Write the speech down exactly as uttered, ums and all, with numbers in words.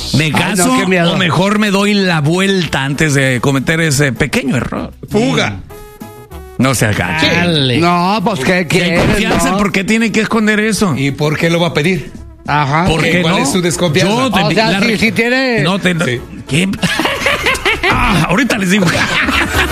¿Me caso Ay, no, o mejor me doy la vuelta antes de cometer ese pequeño error? Fuga. No se agache. No, pues ¿qué Si hay quieres? confianza, No. ¿por qué tiene que esconder eso? ¿Y por qué lo va a pedir? Ajá. ¿Por qué ¿Cuál no? es su desconfianza? Yo te- O sea, la si, re- si tiene... No te... Sí. ¿Qué? Ah, ahorita les digo.